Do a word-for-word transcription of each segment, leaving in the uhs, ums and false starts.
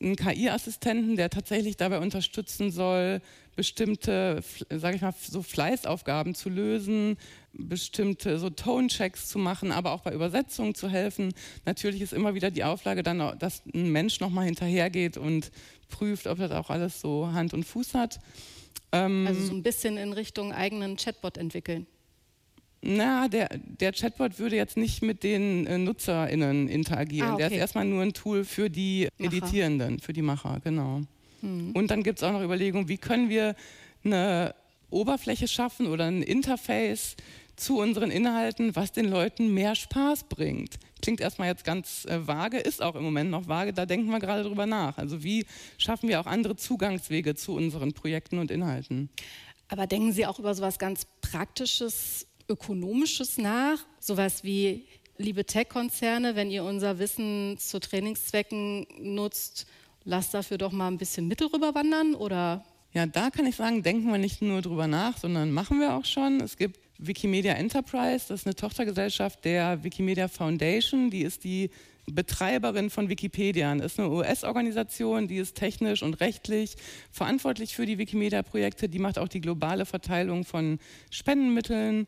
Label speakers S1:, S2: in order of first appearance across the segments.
S1: einen K I-Assistenten, der tatsächlich dabei unterstützen soll, bestimmte, sage ich mal, so Fleißaufgaben zu lösen, bestimmte so Tone-Checks zu machen, aber auch bei Übersetzungen zu helfen. Natürlich ist immer wieder die Auflage dann, dass ein Mensch nochmal hinterhergeht und prüft, ob das auch alles so Hand und Fuß hat. Ähm,
S2: also so ein bisschen in Richtung eigenen Chatbot entwickeln.
S1: Na, der, der Chatbot würde jetzt nicht mit den äh, NutzerInnen interagieren.
S2: Ah, okay.
S1: Der ist erstmal nur ein Tool für die
S2: Macher.
S1: Editierenden, für die Macher, genau.
S2: Hm.
S1: Und dann gibt es auch noch Überlegungen, wie können wir eine Oberfläche schaffen oder ein Interface zu unseren Inhalten, was den Leuten mehr Spaß bringt. Klingt erstmal jetzt ganz äh, vage, ist auch im Moment noch vage, da denken wir gerade drüber nach. Also wie schaffen wir auch andere Zugangswege zu unseren Projekten und Inhalten?
S2: Aber denken Sie auch über sowas ganz Praktisches, Ökonomisches nach? Sowas wie, liebe Tech-Konzerne, wenn ihr unser Wissen zu Trainingszwecken nutzt, lasst dafür doch mal ein bisschen Mittel rüberwandern, oder?
S1: Ja, da kann ich sagen, denken wir nicht nur drüber nach, sondern machen wir auch schon. Es gibt Wikimedia Enterprise, das ist eine Tochtergesellschaft der Wikimedia Foundation, die ist die Betreiberin von Wikipedia. Das ist eine U S-Organisation, die ist technisch und rechtlich verantwortlich für die Wikimedia-Projekte, die macht auch die globale Verteilung von Spendenmitteln.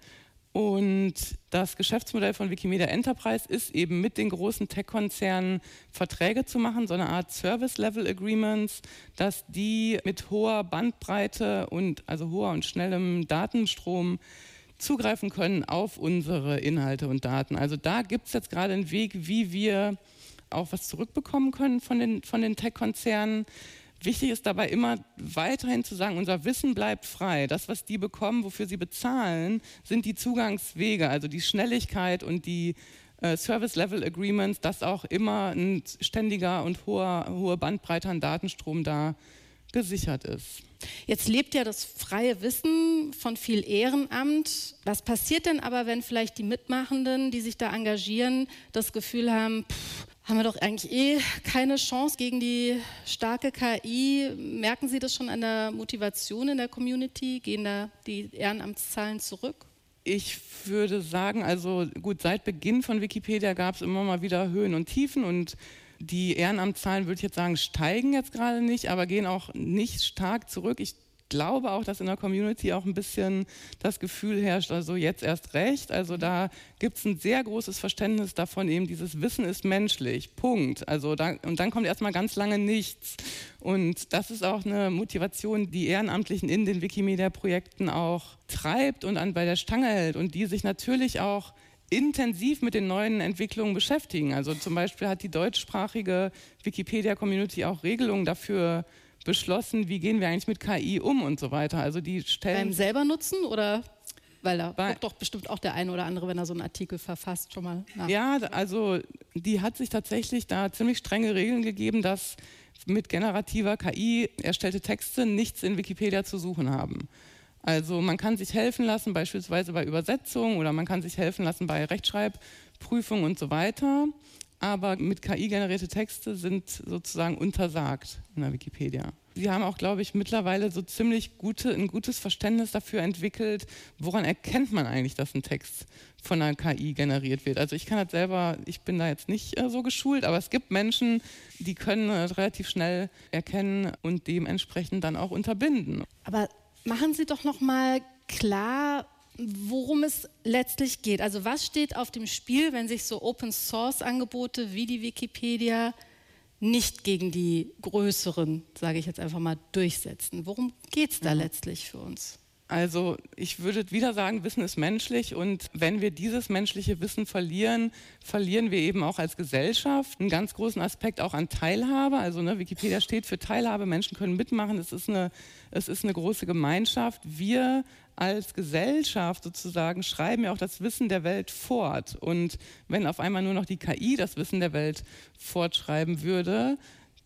S1: Und das Geschäftsmodell von Wikimedia Enterprise ist eben mit den großen Tech-Konzernen Verträge zu machen, so eine Art Service-Level-Agreements, dass die mit hoher Bandbreite und also hoher und schnellem Datenstrom zugreifen können auf unsere Inhalte und Daten. Also da gibt es jetzt gerade einen Weg, wie wir auch was zurückbekommen können von den, von den Tech-Konzernen. Wichtig ist dabei immer weiterhin zu sagen, unser Wissen bleibt frei. Das, was die bekommen, wofür sie bezahlen, sind die Zugangswege, also die Schnelligkeit und die äh, Service-Level-Agreements, dass auch immer ein ständiger und hoher, hohe Bandbreite an Datenstrom da gesichert ist.
S2: Jetzt lebt ja das freie Wissen von viel Ehrenamt. Was passiert denn aber, wenn vielleicht die Mitmachenden, die sich da engagieren, das Gefühl haben, pff, haben wir doch eigentlich eh keine Chance gegen die starke K I? Merken Sie das schon an der Motivation in der Community? Gehen da die Ehrenamtszahlen zurück?
S1: Ich würde sagen, also gut, seit Beginn von Wikipedia gab es immer mal wieder Höhen und Tiefen und die Ehrenamtszahlen, würde ich jetzt sagen, steigen jetzt gerade nicht, aber gehen auch nicht stark zurück. Ich glaube auch, dass in der Community auch ein bisschen das Gefühl herrscht, also jetzt erst recht. Also da gibt es ein sehr großes Verständnis davon, eben dieses Wissen ist menschlich, Punkt. Also da, und dann kommt erstmal ganz lange nichts. Und das ist auch eine Motivation, die Ehrenamtlichen in den Wikimedia-Projekten auch treibt und an bei der Stange hält und die sich natürlich auch intensiv mit den neuen Entwicklungen beschäftigen. Also zum Beispiel hat die deutschsprachige Wikipedia-Community auch Regelungen dafür beschlossen, wie gehen wir eigentlich mit K I um und so weiter. Also die stellen
S2: beim selber nutzen oder? Weil da
S1: bei,
S2: guckt doch bestimmt auch der eine oder andere, wenn er so einen Artikel verfasst, schon mal nach.
S1: Ja, also die hat sich tatsächlich da ziemlich strenge Regeln gegeben, dass mit generativer K I erstellte Texte nichts in Wikipedia zu suchen haben. Also man kann sich helfen lassen, beispielsweise bei Übersetzung oder man kann sich helfen lassen bei Rechtschreibprüfung und so weiter. Aber mit K I generierte Texte sind sozusagen untersagt in der Wikipedia. Sie haben auch, glaube ich, mittlerweile so ziemlich gute, ein gutes Verständnis dafür entwickelt, woran erkennt man eigentlich, dass ein Text von einer K I generiert wird. Also ich kann das selber, ich bin da jetzt nicht äh, so geschult, aber es gibt Menschen, die können äh, relativ schnell erkennen und dementsprechend dann auch unterbinden.
S2: Aber machen Sie doch noch mal klar, worum es letztlich geht. Also was steht auf dem Spiel, wenn sich so Open-Source-Angebote wie die Wikipedia nicht gegen die größeren, sage ich jetzt einfach mal, durchsetzen? Worum geht es da ja. letztlich für uns?
S1: Also ich würde wieder sagen, Wissen ist menschlich und wenn wir dieses menschliche Wissen verlieren, verlieren wir eben auch als Gesellschaft einen ganz großen Aspekt auch an Teilhabe. Also ne, Wikipedia steht für Teilhabe, Menschen können mitmachen, es ist eine, es ist eine große Gemeinschaft. Wir als Gesellschaft sozusagen schreiben ja auch das Wissen der Welt fort und wenn auf einmal nur noch die K I das Wissen der Welt fortschreiben würde,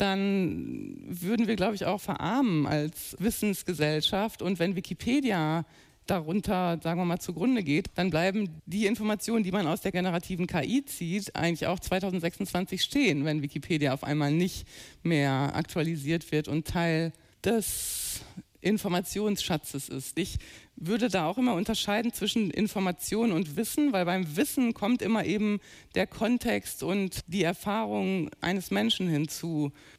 S1: dann würden wir, glaube ich, auch verarmen als Wissensgesellschaft. Und wenn Wikipedia darunter, sagen wir mal, zugrunde geht, dann bleiben die Informationen, die man aus der generativen K I zieht, eigentlich auch zweitausendsechsundzwanzig stehen, wenn Wikipedia auf einmal nicht mehr aktualisiert wird und Teil des Informationsschatzes ist. Ich würde da auch immer unterscheiden zwischen Information und Wissen, weil beim Wissen kommt immer eben der Kontext und die Erfahrung eines Menschen hinzu.